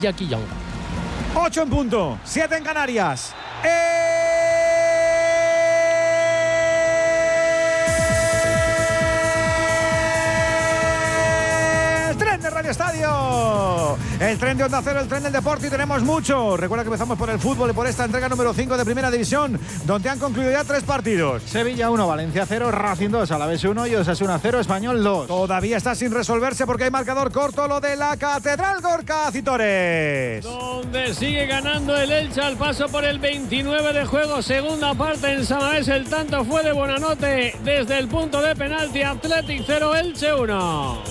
Iñaki Young. 8 en punto, 7 en Canarias. El tren de Radio Estadio, el tren de Onda Cero, el tren del deporte, y tenemos mucho. Recuerda que empezamos por el fútbol y por esta entrega número 5 de Primera División, donde han concluido ya 3 partidos. Sevilla 1, Valencia 0, Racing 2, Alavés 1 y Osasuna 0, Español 2. Todavía está sin resolverse porque hay marcador corto, lo de la Catedral Gorka Citores. Donde sigue ganando el Elche al paso por el 29 de juego. Segunda parte en Samamés, el tanto fue de Buonanotte desde el punto de penalti. Athletic 0, Elche 1.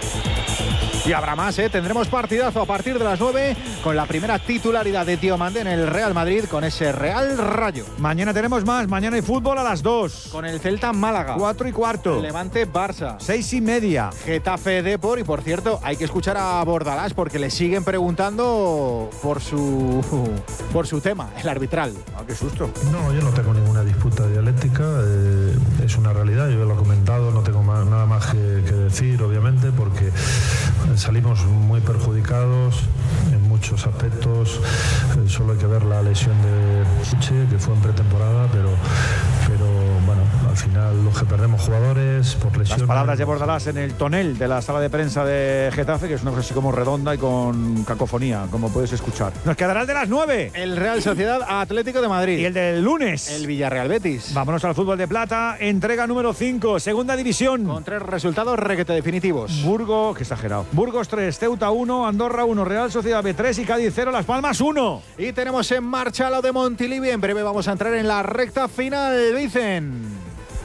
Y habrá más, tendremos partidazo a partir de las 9 con la primera titularidad de Diomande en el Real Madrid con ese Real Rayo. Mañana tenemos más, mañana hay fútbol a las 2. Con el Celta Málaga. 4:15. Levante Barça. 6:30. Getafe Depor, y por cierto, hay que escuchar a Bordalás porque le siguen preguntando por su tema, el arbitral. Ah, qué susto. No, yo no tengo ninguna disputa dialéctica, es una realidad, yo lo he comentado, no tengo nada más que decir, obviamente, porque salimos muy perjudicados en muchos aspectos. Solo hay que ver la lesión de Puche, que fue en pretemporada, pero bueno, al final los que perdemos jugadores por lesiones. Las palabras de Bordalás en el tonel de la sala de prensa de Getafe, que es una cosa así como redonda y con cacofonía, como puedes escuchar. Nos quedará el de las 9. El Real Sociedad Atlético de Madrid. Y el del lunes. El Villarreal Betis. Vámonos al fútbol de plata, entrega número 5, segunda división. Con 3 resultados requete definitivos. Burgos, qué exagerado. Burgos 3, Ceuta 1, Andorra 1, Real Sociedad B3 y Cádiz 0, Las Palmas 1. Y tenemos en marcha lo de Montilivi. En breve vamos a entrar en la recta final, Vicen.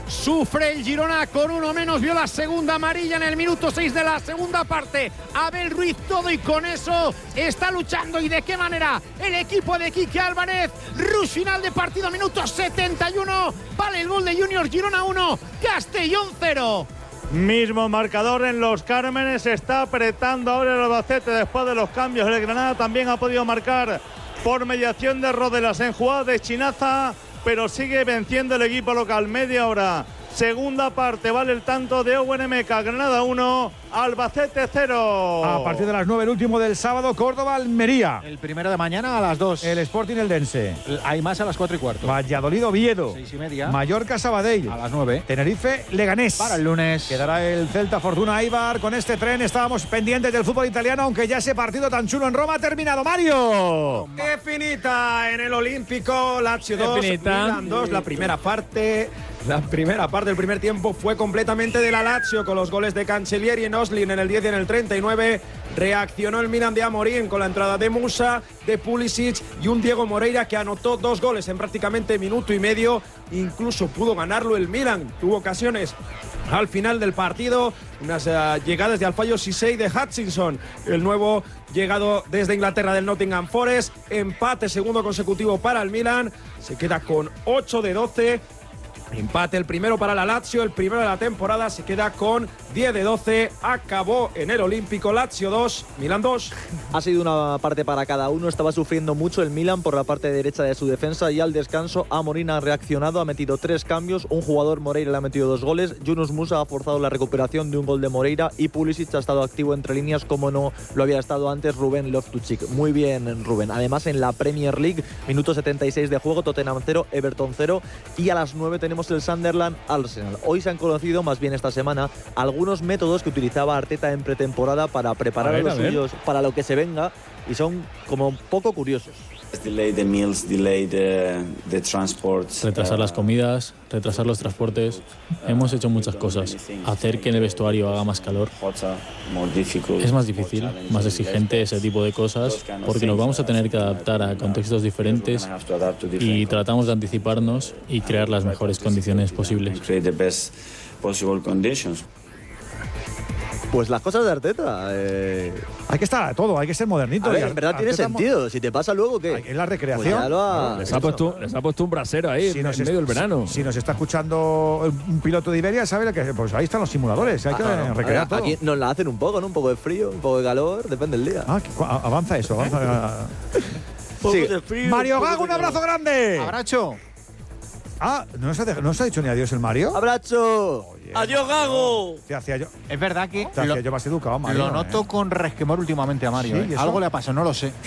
Sufre el Girona con uno menos, vio la segunda amarilla en el minuto 6 de la segunda parte. Abel Ruiz todo, y con eso está luchando. ¿Y de qué manera? El equipo de Quique Álvarez. Rush final de partido, minuto 71. Vale el gol de Junior. Girona 1, Castellón 0. Mismo marcador en Los Cármenes, está apretando ahora el Albacete después de los cambios. El Granada también ha podido marcar por mediación de Rodelas en jugada de Chinaza, pero sigue venciendo el equipo local. Media hora, segunda parte, vale el tanto de Owen Emeka. Granada 1, Albacete 0. A partir de las 9, el último del sábado, Córdoba-Almería. El primero de mañana a las 2. El Sporting Eldense. Hay más a las 4:15. Valladolid-Oviedo. 6:30. Mallorca-Sabadell. A las 9. Tenerife-Leganés. Para el lunes. Quedará el Celta Fortuna Eibar. Con este tren estábamos pendientes del fútbol italiano, aunque ya ese partido tan chulo en Roma ha terminado. ¡Mario! Definita en el Olímpico. Lazio 2, Milan 2. La primera parte del primer tiempo fue completamente de la Lazio, con los goles de Cancellieri en Oslin en el 10 y en el 39. Reaccionó el Milan de Amorín con la entrada de Musa, de Pulisic y un Diego Moreira que anotó 2 goles en prácticamente minuto y medio. Incluso pudo ganarlo el Milan. Tuvo ocasiones al final del partido, unas llegadas de Alfayos Cissé de Hutchinson, el nuevo llegado desde Inglaterra del Nottingham Forest. Empate segundo consecutivo para el Milan, se queda con 8 de 12. Empate el primero para la Lazio, el primero de la temporada, se queda con 10 de 12. Acabó en el Olímpico. Lazio 2, Milan 2. Ha sido una parte para cada uno. Estaba sufriendo mucho el Milan por la parte derecha de su defensa, y al descanso Amorín ha reaccionado, ha metido 3 cambios. Un jugador, Moreira, le ha metido 2 goles. Yunus Musa ha forzado la recuperación de un gol de Moreira, y Pulisic ha estado activo entre líneas como no lo había estado antes Rubén Loftus-Cheek. Muy bien, Rubén. Además, en la Premier League, minuto 76 de juego, Tottenham 0, Everton 0, y a las 9 tenemos el Sunderland Arsenal. Hoy se han conocido, más bien esta semana, algunos métodos que utilizaba Arteta en pretemporada para preparar a los suyos para lo que se venga, y son como poco curiosos. Retrasar las comidas, retrasar los transportes. Hemos hecho muchas cosas. Hacer que en el vestuario haga más calor. Es más difícil, más exigente ese tipo de cosas, porque nos vamos a tener que adaptar a contextos diferentes, y tratamos de anticiparnos y crear las mejores condiciones posibles. Pues las cosas de Arteta. Hay que estar a todo, hay que ser modernito. A ver, en verdad tiene sentido. Si te pasa luego, ¿qué? Es la recreación. Les ha puesto un brasero ahí en medio del verano. Si nos está escuchando un piloto de Iberia, sabe que pues ahí están los simuladores. Hay que recrear todo. Aquí nos la hacen un poco, ¿no? Un poco de frío, un poco de calor, depende del día. Avanza eso. Sí. Mario Gago, un abrazo grande. Abrazo. ¿No se ha dicho ni adiós el Mario? ¡Abrazo! Oye, ¡Adiós, Gago! Te hacía yo. Es verdad que Te hacía yo más educado, Mario. Lo noto con resquemor últimamente a Mario. Sí, ¿y eso? Algo le ha pasado, no lo sé.